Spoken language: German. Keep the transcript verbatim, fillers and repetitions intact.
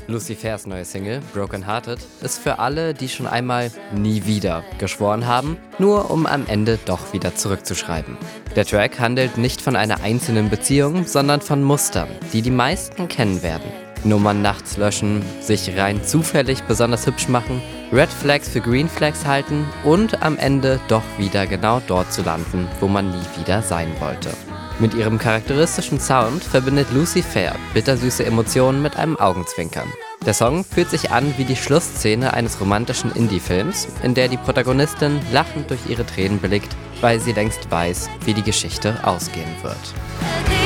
Lucifers neue Single, Broken Hearted, ist für alle, die schon einmal nie wieder geschworen haben, nur um am Ende doch wieder zurückzuschreiben. Der Track handelt nicht von einer einzelnen Beziehung, sondern von Mustern, die die meisten kennen werden. Nummern nachts löschen, sich rein zufällig besonders hübsch machen, Red Flags für Green Flags halten und am Ende doch wieder genau dort zu landen, wo man nie wieder sein wollte. Mit ihrem charakteristischen Sound verbindet Lucifer bittersüße Emotionen mit einem Augenzwinkern. Der Song fühlt sich an wie die Schlussszene eines romantischen Indie-Films, in der die Protagonistin lachend durch ihre Tränen blickt, weil sie längst weiß, wie die Geschichte ausgehen wird.